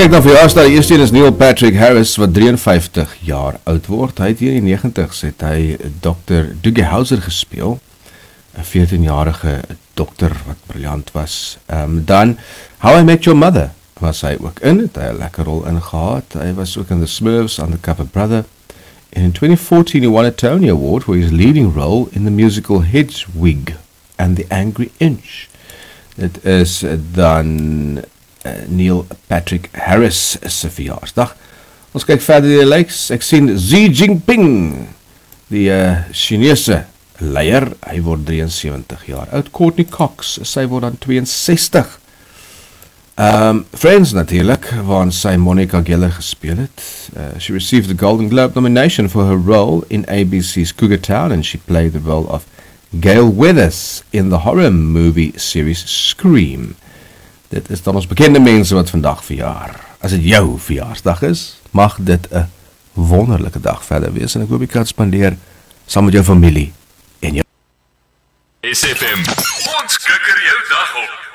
Kijk dan verjaarsdag, die eerste een is Neil Patrick Harris, wat 53 jaar oud word. Hy het hier in die 90's het hy Dr. Doogie Howser gespeel, 'n 14-jarige dokter wat briljant was. Dan How I Met Your Mother was hy ook in, het hy 'n lekker rol in gehad. Hy was ook in The Smurfs, Undercover Brother. And in 2014 he won a Tony Award for his leading role in the musical Hedwig and the Angry Inch. Dit is dan Neil Patrick Harris se verjaarsdag. Ons kyk verder die lys. Ek sien Xi Jinping, die Chinese leier, hy word 73 jaar oud. Courtney Cox, sy word dan 62. Friends natuurlijk, waarin sy Monica Geller gespeel het. She received the Golden Globe nomination for her role in ABC's Cougar Town, and she played the role of Gail Weathers in the horror movie series Scream. Dit is dan ons bekende mense wat vandag verjaar. As dit jou verjaarsdag is, mag dit 'n wonderlike dag verder wees, en ek hoop jy kan spandeer saam met jou familie en jou. SFM, ons kikker jou dag op.